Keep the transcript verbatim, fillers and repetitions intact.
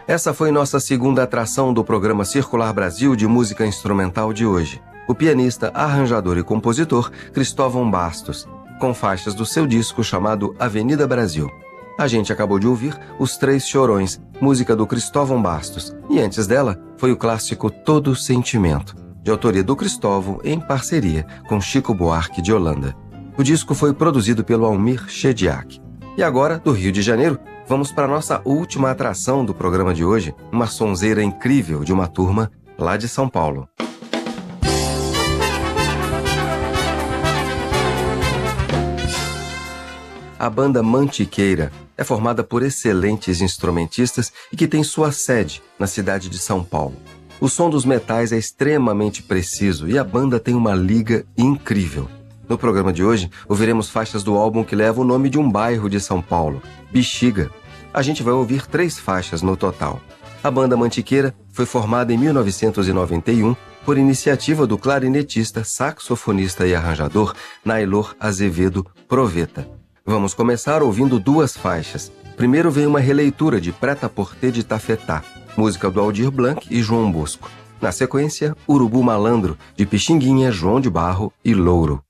Essa foi nossa segunda atração do programa Circular Brasil de música instrumental de hoje. O pianista, arranjador e compositor Cristóvão Bastos, com faixas do seu disco chamado Avenida Brasil. A gente acabou de ouvir Os Três Chorões, música do Cristóvão Bastos, e antes dela foi o clássico Todo Sentimento, de autoria do Cristóvão em parceria com Chico Buarque de Holanda. O disco foi produzido pelo Almir Shediac. E agora, do Rio de Janeiro, vamos para a nossa última atração do programa de hoje, uma sonzeira incrível de uma turma lá de São Paulo. A banda Mantiqueira é formada por excelentes instrumentistas e que tem sua sede na cidade de São Paulo. O som dos metais é extremamente preciso e a banda tem uma liga incrível. No programa de hoje, ouviremos faixas do álbum que leva o nome de um bairro de São Paulo, Bexiga. A gente vai ouvir três faixas no total. A banda Mantiqueira foi formada em mil novecentos e noventa e um por iniciativa do clarinetista, saxofonista e arranjador Nailor Azevedo Proveta. Vamos começar ouvindo duas faixas. Primeiro vem uma releitura de Prêt-à-Porter de Tafetá, música do Aldir Blanc e João Bosco. Na sequência, Urubu Malandro, de Pixinguinha, João de Barro e Louro.